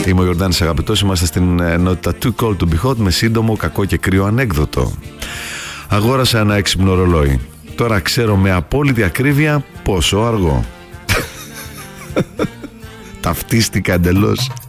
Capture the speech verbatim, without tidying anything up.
Είμαι ο Γιορτάνης Αγαπητός, είμαστε στην ενότητα Too Cold to Be Hot με σύντομο, κακό και κρύο ανέκδοτο. Αγόρασα ένα έξυπνο ρολόι. Τώρα ξέρω με απόλυτη ακρίβεια πόσο αργό. Ταυτίστηκα εντελώς.